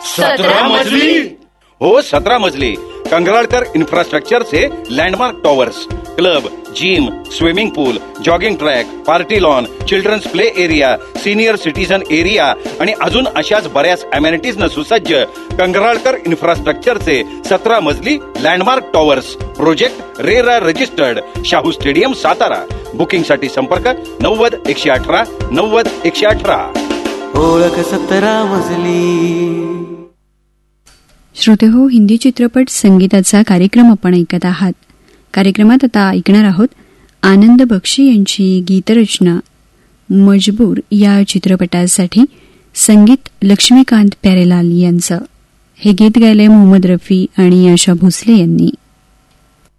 17 मजली? हो, 17 मजली. कंगराळकर इन्फ्रास्ट्रक्चरचे landmark towers, club, gym, swimming पूल, jogging track, party lawn, children's play area, senior citizen area आणि अजून अशाच बऱ्याच अमेनिटीजनं सुसज्ज कंगराळकर इन्फ्रास्ट्रक्चरचे 17 मजली landmark towers. Project RERA registered, Shahu stadium, Satara. बुकिंगसाठी संपर्क 90-118 90-118. ओळख 17 मजली. श्रोते हो, हिंदी चित्रपट संगीताचा कार्यक्रम आपण ऐकत आहात. कार्यक्रमात आता ऐकणार आहोत आनंद बक्षी यांची गीतरचना मजबूर या चित्रपटासाठी संगीत लक्ष्मीकांत प्यारेलाल यांचं. हे गीत गायलंय मोहम्मद रफी आणि आशा भोसले यांनी.